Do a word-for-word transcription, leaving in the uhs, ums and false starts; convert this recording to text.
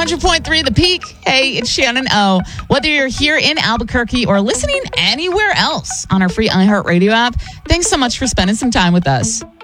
hundred point three The Peak. Hey, it's Shannon O. Whether you're here in Albuquerque or listening anywhere else on our free iHeartRadio app, thanks so much for spending some time with us.